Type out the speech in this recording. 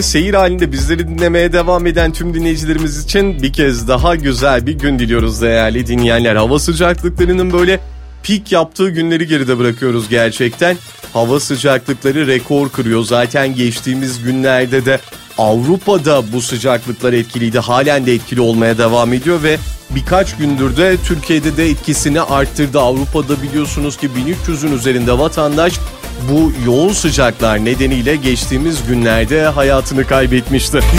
Seyir halinde bizleri dinlemeye devam eden tüm dinleyicilerimiz için bir kez daha güzel bir gün diliyoruz değerli dinleyenler. Hava sıcaklıklarının böyle pik yaptığı günleri geride bırakıyoruz gerçekten. Hava sıcaklıkları rekor kırıyor. Zaten geçtiğimiz günlerde de Avrupa'da bu sıcaklıklar etkiliydi. Halen de etkili olmaya devam ediyor ve birkaç gündür de Türkiye'de de etkisini arttırdı. Avrupa'da biliyorsunuz ki 1300'ün üzerinde vatandaş bu yoğun sıcaklar nedeniyle geçtiğimiz günlerde hayatını kaybetmişti.